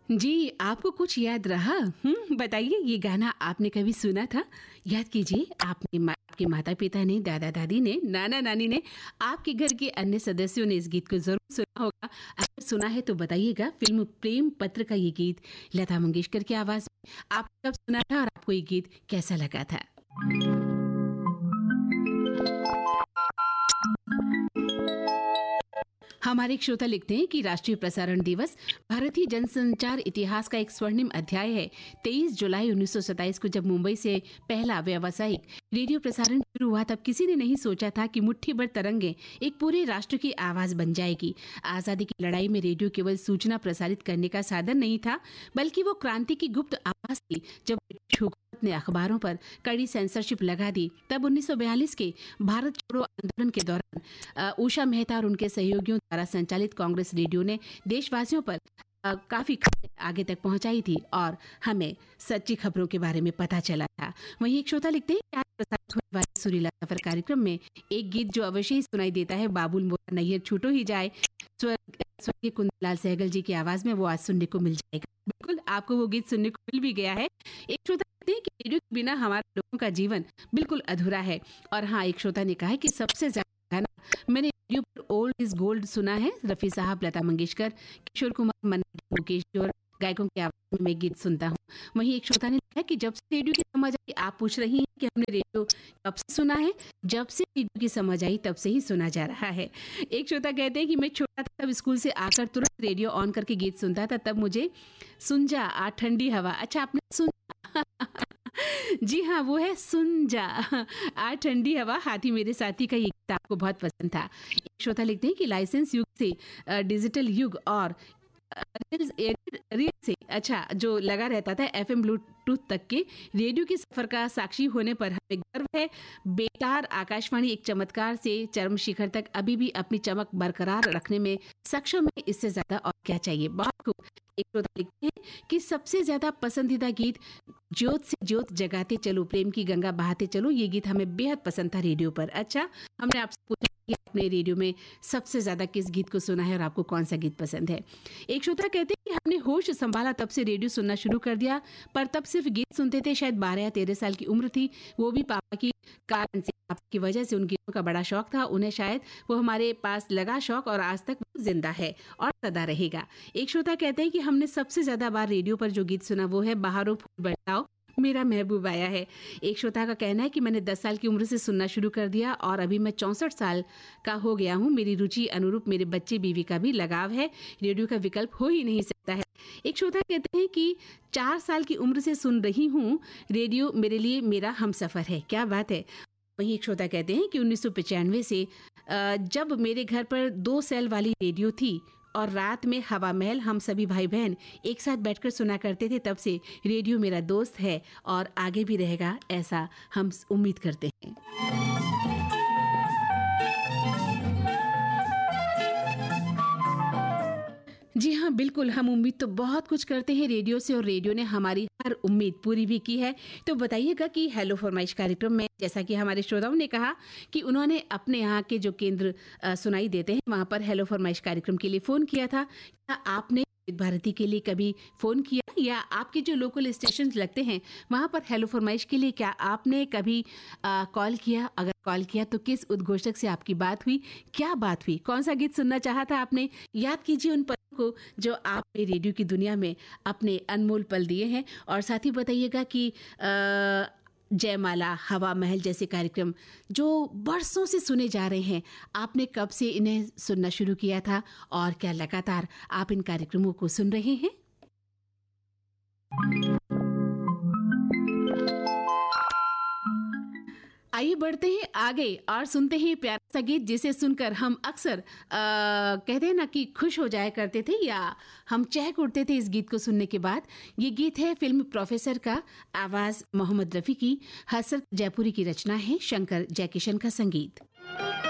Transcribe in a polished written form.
जी, आपको कुछ याद रहा? बताइए ये गाना आपने कभी सुना था? याद कीजिए आपके माता-पिता ने, दादा-दादी ने, नाना-नानी ने, आपके घर के अन्य सदस्यों ने इस गीत को ज़रूर सुना होगा। अगर सुना है तो बताइएगा। फ़िल्म प्रेम पत्र का ये गीत लता मंगेशकर की आवाज़ में आपने कब सुना था और आपको ये गीत कैसा लगा था? हमारे एक श्रोता लिखते हैं कि राष्ट्रीय प्रसारण दिवस भारतीय जनसंचार इतिहास का एक स्वर्णिम अध्याय है। 23 जुलाई 1927 को जब मुंबई से पहला व्यावसायिक रेडियो प्रसारण शुरू हुआ तब किसी ने नहीं सोचा था कि मुट्ठी भर तरंगे एक पूरे राष्ट्र की आवाज बन जाएगी। आजादी की लड़ाई में रेडियो केवल सूचना प्रसारित करने का साधन नहीं था, बल्कि वो क्रांति की गुप्त आवाज थी। जब ब्रिटिश हुकूमत ने अखबारों पर कड़ी सेंसरशिप लगा दी तब 1942 के भारत छोड़ो आंदोलन के दौरान उषा मेहता और उनके सहयोगियों द्वारा संचालित कांग्रेस रेडियो ने देशवासियों पर काफी खबरें आगे तक पहुंचाई थी और हमें सच्ची खबरों के बारे में पता चला था। वहीं एक श्रोता लिखते हैं कि आज प्रसारित होने वाले सुरीला सफर कार्यक्रम में एक गीत जो अवश्य ही सुनाई देता है, बाबुल मोरा नैयर छूटो ही जाए, स्वर्गीय कुंदलाल सहगल जी की आवाज में वो आज सुनने को मिल जाएगा। बिल्कुल आपको वो गीत सुनने को मिल भी गया है। एक श्रोता कहते हैं कि रेडियो के बिना हमारे लोगों का जीवन बिल्कुल अधूरा है। और हाँ, एक श्रोता ने कहा है कि सबसे ज्यादा गाना मैंने रेडियो पर ओल्ड इज गोल्ड सुना है। रफी साहब, लता मंगेशकर, किशोर कुमार, मन्ना, मुकेश और गायकों की आवाज में मैं गीत सुनता हूँ। वहीं एक श्रोता ने लिखा कि जब से रेडियो की समझ आई, आप पूछ रही हैं कि हमने रेडियो कब से सुना है? जब से रेडियो की समझ आई तब से ही सुना जा रहा है। एक श्रोता कहते हैं कि मैं छोटा था तब स्कूल से आकर तुरंत रेडियो ऑन करके गीत सुनता था, तब मुझे सुन जा आ ठंडी हवा। अच्छा, आपने सुन जी हाँ, वो है सुन जा आ ठंडी हवा, हाथी मेरे साथी का ये गीत आपको बहुत पसंद था। एक श्रोता लिखते हैं कि लाइसेंस युग से डिजिटल युग और रील से अच्छा जो लगा रहता था एफएम ब्लूटूथ तक के रेडियो के सफर का साक्षी होने पर हमें गर्व है। बेतार आकाशवाणी एक चमत्कार से चरम शिखर तक अभी भी अपनी चमक बरकरार रखने में सक्षम है। इससे ज्यादा और क्या चाहिए। बहुत खूब। एक श्रोता लिखते हैं कि सबसे ज्यादा पसंदीदा गीत ज्योत से ज्योत जगाते चलो, प्रेम की गंगा बहाते चलो, ये गीत हमें बेहद पसंद था रेडियो पर। अच्छा, हमने आपसे पूछा कि आपने रेडियो में सबसे ज्यादा किस गीत को सुना है और आपको कौन सा गीत पसंद है। एक श्रोता कहते हैं कि हमने होश संभाला तब से रेडियो सुनना शुरू कर दिया, पर तब सिर्फ गीत सुनते थे। शायद 12 या 13 साल की उम्र थी, वो भी पापा की कारण से, पापा की वजह से उन गीतों का बड़ा शौक था उन्हें। शायद वो हमारे पास लगा शौक और आज तक वो जिंदा है और सदा रहेगा। एक श्रोता कहते हैं कि हमने सबसे ज्यादा बार रेडियो पर जो गीत सुना वो है बहारों फूल बरसाओ, मेरा महबूब आया है। एक श्रोता का कहना है कि मैंने 10 साल की उम्र से सुनना शुरू कर दिया और अभी मैं 64 साल का हो गया हूँ। मेरी रुचि अनुरूप मेरे बच्चे बीवी का भी लगाव है, रेडियो का विकल्प हो ही नहीं सकता है। एक श्रोता कहते हैं कि 4 साल की उम्र से सुन रही हूँ, रेडियो मेरे लिए मेरा हमसफर है। क्या बात है। वहीं एक श्रोता कहते हैं कि 1995 से जब मेरे घर पर 2 सेल वाली रेडियो थी और रात में हवा महल हम सभी भाई बहन एक साथ बैठकर सुना करते थे, तब से रेडियो मेरा दोस्त है और आगे भी रहेगा, ऐसा हम उम्मीद करते हैं। जी हाँ, बिल्कुल, हम उम्मीद तो बहुत कुछ करते हैं रेडियो से और रेडियो ने हमारी हर उम्मीद पूरी भी की है। तो बताइएगा कि हेलो फरमाइश कार्यक्रम में जैसा कि हमारे श्रोताओं ने कहा कि उन्होंने अपने यहाँ के जो केंद्र सुनाई देते हैं वहाँ पर हेलो फरमाइश कार्यक्रम के लिए फ़ोन किया था। क्या आपने भारती के लिए कभी फ़ोन किया या आपके जो लोकल स्टेशन लगते हैं वहाँ पर हेलो फरमाइश के लिए क्या आपने कभी कॉल किया? अगर कॉल किया तो किस उद्घोषक से आपकी बात हुई? क्या बात हुई? कौन सा गीत सुनना चाहा था आपने? याद कीजिए उन पलों को जो आपने रेडियो की दुनिया में अपने अनमोल पल दिए हैं। और साथ ही बताइएगा कि जयमाला, हवा महल जैसे कार्यक्रम जो बरसों से सुने जा रहे हैं, आपने कब से इन्हें सुनना शुरू किया था और क्या लगातार आप इन कार्यक्रमों को सुन रहे हैं? आइए बढ़ते हैं आगे और सुनते हैं प्यारा सा गीत जिसे सुनकर हम अक्सर कहते हैं ना कि खुश हो जाया करते थे या हम चहक उठते थे इस गीत को सुनने के बाद। ये गीत है फिल्म प्रोफेसर का, आवाज मोहम्मद रफी की, हसरत जयपुरी की रचना है, शंकर जयकिशन का संगीत।